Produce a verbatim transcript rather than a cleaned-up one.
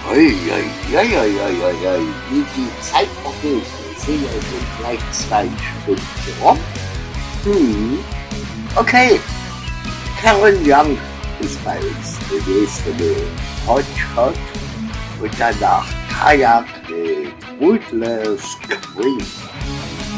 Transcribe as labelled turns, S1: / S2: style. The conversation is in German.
S1: Eieieiei, wie die Zeit vergeht. Wir sind ja schon gleich zwei Stunden rum. Hm. Okay, Karen Young ist bei uns gewesen mit Hot Shot und danach Kajak mit Rootless Creek.